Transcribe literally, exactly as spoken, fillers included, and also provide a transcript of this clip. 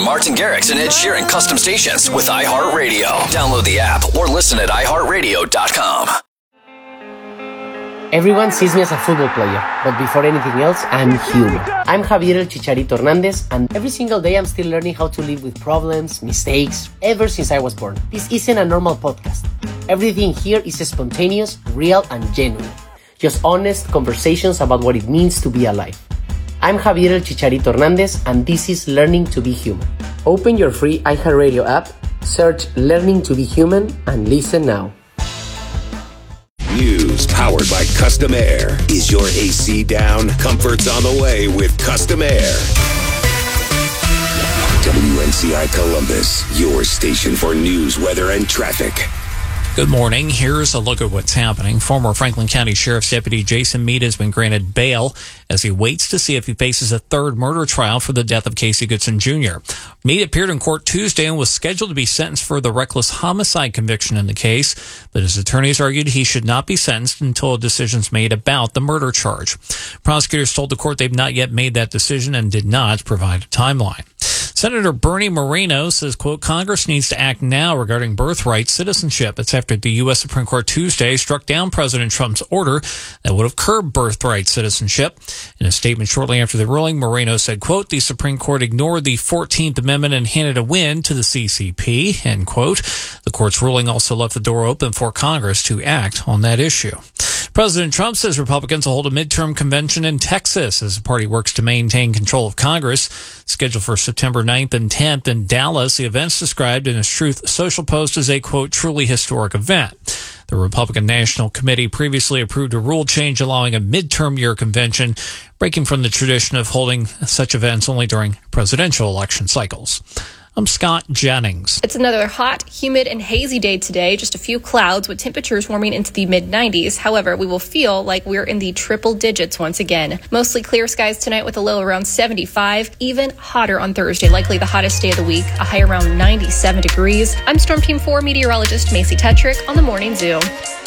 Martin Garrix and Ed Sheeran custom stations with iHeartRadio. Download the app or listen at i heart radio dot com. Everyone sees me as a football player, but before anything else, I'm human. I'm Javier El Chicharito Hernandez, and every single day I'm still learning how to live with problems, mistakes, ever since I was born. This isn't a normal podcast. Everything here is spontaneous, real, and genuine. Just honest conversations about what it means to be alive. I'm Javier El Chicharito Hernandez, and this is Learning to be Human. Open your free iHeartRadio app, search Learning to be Human, and listen now. News powered by Custom Air. Is your A C down? Comfort's on the way with Custom Air. W N C I Columbus, your station for news, weather, and traffic. Good morning. Here's a look at what's happening. Former Franklin County Sheriff's Deputy Jason Meade has been granted bail as he waits to see if he faces a third murder trial for the death of Casey Goodson Junior Meade appeared in court Tuesday and was scheduled to be sentenced for the reckless homicide conviction in the case, but his attorneys argued he should not be sentenced until a decision's made about the murder charge. Prosecutors told the court they've not yet made that decision and did not provide a timeline. Senator Bernie Moreno says, quote, Congress needs to act now regarding birthright citizenship. It's after the U S Supreme Court Tuesday struck down President Trump's order that would have curbed birthright citizenship. In a statement shortly after the ruling, Moreno said, quote, the Supreme Court ignored the fourteenth Amendment and handed a win to the C C P, end quote. The court's ruling also left the door open for Congress to act on that issue. President Trump says Republicans will hold a midterm convention in Texas as the party works to maintain control of Congress. Scheduled for September ninth and tenth in Dallas, the event's described in his Truth Social post as a, quote, truly historic event. The Republican National Committee previously approved a rule change allowing a midterm year convention, breaking from the tradition of holding such events only during presidential election cycles. I'm Scott Jennings. It's another hot, humid, and hazy day today. Just a few clouds with temperatures warming into the mid nineties. However, we will feel like we're in the triple digits once again. Mostly clear skies tonight with a low around seventy-five. Even hotter on Thursday, likely the hottest day of the week, a high around ninety-seven degrees. I'm Storm Team four meteorologist Macy Tetrick on the Morning Zoo.